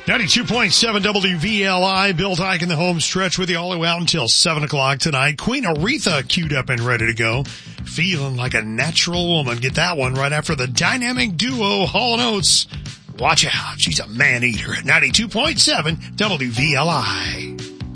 92.7 WVLI, Bill Dyke in the home stretch with you all the way out until 7 o'clock tonight. Queen Aretha queued up and ready to go. Feeling like a natural woman. Get that one right after the dynamic duo Hall & Oates. Watch out. She's a man-eater at 92.7 WVLI.